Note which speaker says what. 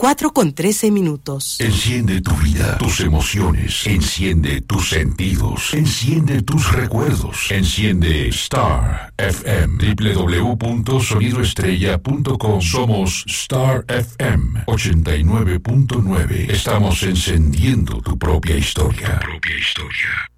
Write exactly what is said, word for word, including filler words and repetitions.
Speaker 1: cuatro con trece minutos.
Speaker 2: Enciende tu vida, tus emociones. Enciende tus sentidos. Enciende tus recuerdos. Enciende Star F M. doble u doble u doble u punto sonido estrella punto com. Somos Star F M ochenta y nueve punto nueve. Estamos encendiendo tu propia historia. Tu propia historia.